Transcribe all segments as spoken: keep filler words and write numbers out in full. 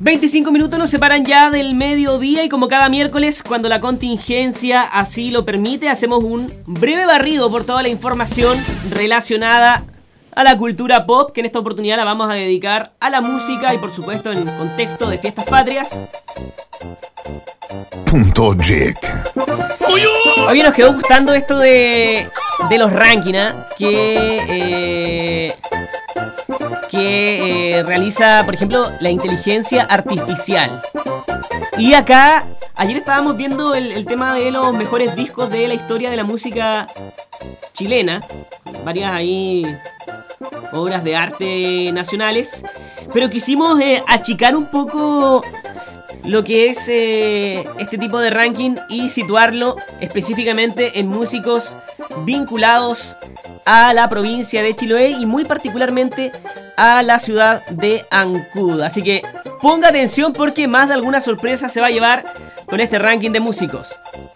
veinticinco minutos nos separan ya del mediodía y como cada miércoles, cuando la contingencia así lo permite, hacemos un breve barrido por toda la información relacionada a la cultura pop, que en esta oportunidad la vamos a dedicar a la música y por supuesto en contexto de fiestas patrias. Punto Geek. Hoy nos quedó gustando esto de, de los rankings, ¿eh? que... Eh, que eh, realiza, por ejemplo, la inteligencia artificial. Y acá, ayer estábamos viendo el, el tema de los mejores discos de la historia de la música chilena. Varias ahí obras de arte nacionales. Pero quisimos eh, achicar un poco lo que es eh, este tipo de ranking y situarlo específicamente en músicos vinculados a la provincia de Chiloé y muy particularmente a la ciudad de Ancud. Así que ponga atención porque más de alguna sorpresa se va a llevar con este ranking de músicos.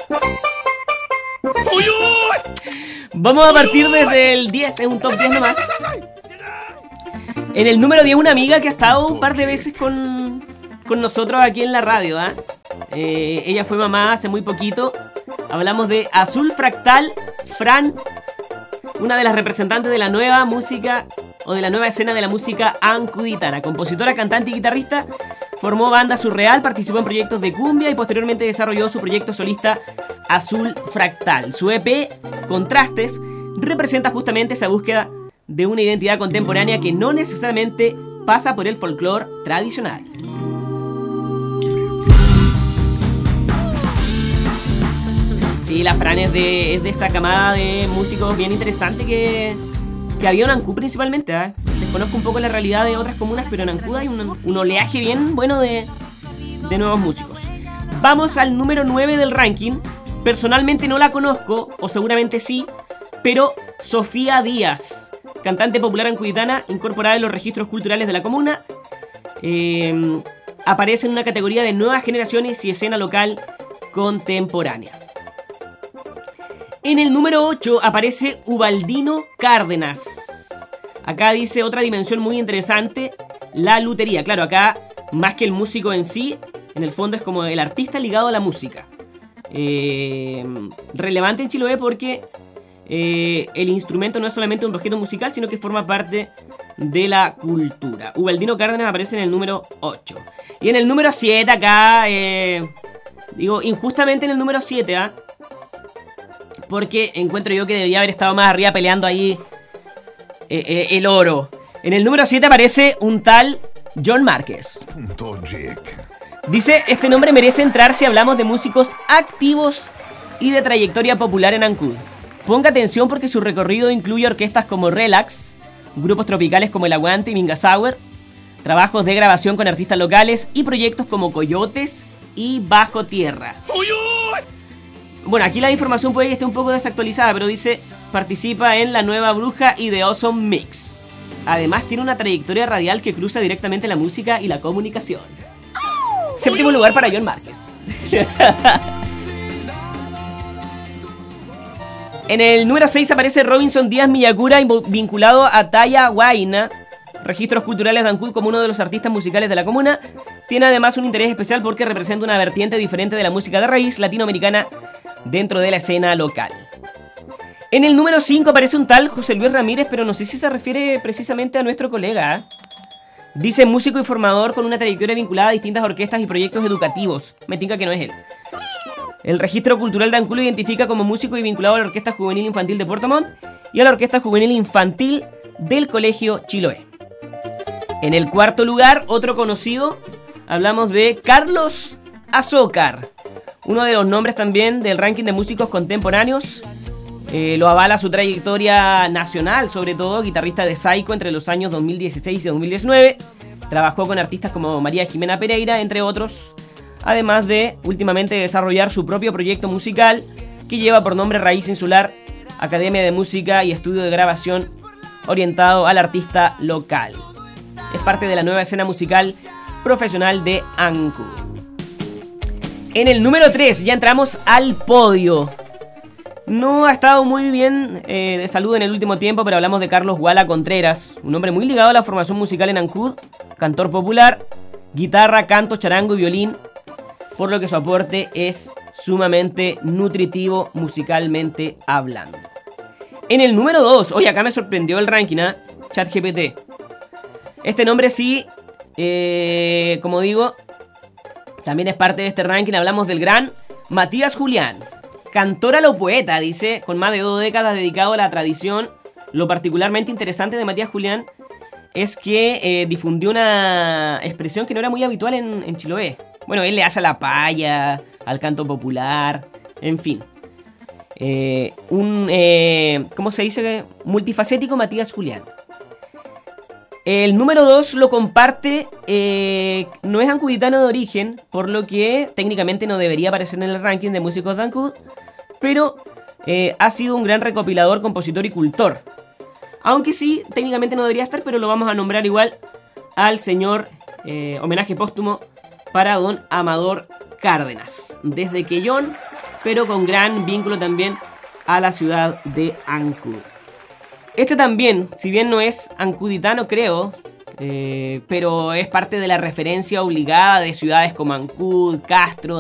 Vamos a partir desde el diez, es un top diez nomás. En el número diez, una amiga que ha estado un par de veces con, con nosotros aquí en la radio, ¿eh? Eh, ella fue mamá hace muy poquito. Hablamos de Azul Fractal Fran, una de las representantes de la nueva música o de la nueva escena de la música ancuditana. Compositora, cantante y guitarrista, formó banda Surreal, participó en proyectos de cumbia y posteriormente desarrolló su proyecto solista Azul Fractal. Su E P, Contrastes, representa justamente esa búsqueda de una identidad contemporánea que no necesariamente pasa por el folclore tradicional. Sí, la Fran es de, es de esa camada de músicos bien interesante que, que había en Ancud principalmente, ¿eh? Desconozco un poco la realidad de otras comunas, pero en Ancud hay un, un oleaje bien bueno de, de nuevos músicos. Vamos al número nueve del ranking. Personalmente no la conozco, o seguramente sí, pero Sofía Díaz, cantante popular ancuditana, incorporada en los registros culturales de la comuna, eh, aparece en una categoría de nuevas generaciones y escena local contemporánea. En el número ocho aparece Ubaldino Cárdenas. Acá dice otra dimensión muy interesante, la lutería. Claro, acá más que el músico en sí, en el fondo es como el artista ligado a la música. Eh, relevante en Chiloé porque eh, el instrumento no es solamente un objeto musical, sino que forma parte de la cultura. Ubaldino Cárdenas aparece en el número ocho. Y en el número siete acá, eh, digo, injustamente en el número siete, ¿ah? ¿eh? Porque encuentro yo que debería haber estado más arriba peleando ahí eh, eh, el oro. En el número siete aparece un tal John Márquez. Dice, este nombre merece entrar si hablamos de músicos activos y de trayectoria popular en Ancud. Ponga atención porque su recorrido incluye orquestas como Relax, grupos tropicales como El Aguante y Minga Sour, trabajos de grabación con artistas locales y proyectos como Coyotes y Bajo Tierra. Bueno, aquí la información puede que esté un poco desactualizada, pero dice, participa en La Nueva Bruja y The Awesome Mix. Además tiene una trayectoria radial que cruza directamente la música y la comunicación. Séptimo lugar para John Márquez. En el número seis aparece Robinson Díaz Miyakura, vinculado a Taya Huayna, registros culturales de Ancud, como uno de los artistas musicales de la comuna. Tiene además un interés especial porque representa una vertiente diferente de la música de raíz latinoamericana dentro de la escena local. En el número cinco aparece un tal José Luis Ramírez, pero no sé si se refiere precisamente a nuestro colega, ¿eh? Dice músico y formador con una trayectoria vinculada a distintas orquestas y proyectos educativos. Me tinca que no es él. El registro cultural de Ancud lo identifica como músico y vinculado a la Orquesta Juvenil Infantil de Puerto Montt y a la Orquesta Juvenil Infantil del Colegio Chiloé. En el cuarto lugar, otro conocido, hablamos de Carlos Azócar, uno de los nombres también del ranking de músicos contemporáneos. Eh, lo avala su trayectoria nacional, sobre todo guitarrista de Saico entre los años dos mil dieciséis y dos mil diecinueve. Trabajó con artistas como María Jimena Pereira, entre otros, además de últimamente desarrollar su propio proyecto musical que lleva por nombre Raíz Insular, Academia de Música y Estudio de Grabación orientado al artista local. Es parte de la nueva escena musical profesional de Ancud. En el número tres ya entramos al podio. No ha estado muy bien eh, de salud en el último tiempo, pero hablamos de Carlos Guala Contreras, un hombre muy ligado a la formación musical en Ancud, cantor popular, guitarra, canto, charango y violín, por lo que su aporte es sumamente nutritivo musicalmente hablando. En el número dos, oye, acá me sorprendió el ranking, ¿eh? ChatGPT. Este nombre sí, eh, como digo, también es parte de este ranking. Hablamos del gran Matías Julián, cantor a lo poeta, dice, con más de dos décadas dedicado a la tradición. Lo particularmente interesante de Matías Julián es que eh, difundió una expresión que no era muy habitual en, en Chiloé. Bueno, él le hace a la paya, al canto popular, en fin. Eh, un, eh, ¿cómo se dice? Multifacético Matías Julián. El número dos lo comparte, eh, no es ancuditano de origen, por lo que técnicamente no debería aparecer en el ranking de músicos de Ancud, pero eh, ha sido un gran recopilador, compositor y cultor. Aunque sí, técnicamente no debería estar, pero lo vamos a nombrar igual al señor, eh, homenaje póstumo para don Amador Cárdenas, desde Quellón, pero con gran vínculo también a la ciudad de Ancud. Este también, si bien no es ancuditano creo, eh, pero es parte de la referencia obligada de ciudades como Ancud, Castro,